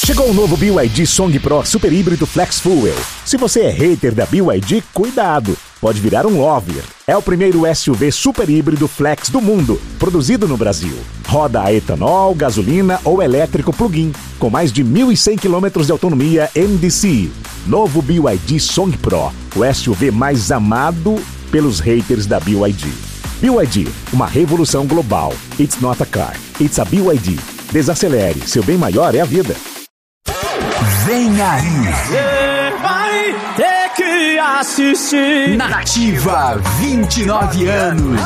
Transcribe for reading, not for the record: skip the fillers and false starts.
Chegou o novo BYD Song Pro Super Híbrido Flex Fuel. Se você é hater da BYD, cuidado, pode virar um lover. É o primeiro SUV super híbrido flex do mundo, produzido no Brasil. Roda a etanol, gasolina ou elétrico plug-in, com mais de 1.100 km de autonomia NDC. Novo BYD Song Pro, o SUV mais amado pelos haters da BYD. BYD, uma revolução global. It's not a car, it's a BYD. Desacelere, seu bem maior é a vida. Vem aí! Você vai ter que assistir. Nativa, 29 anos.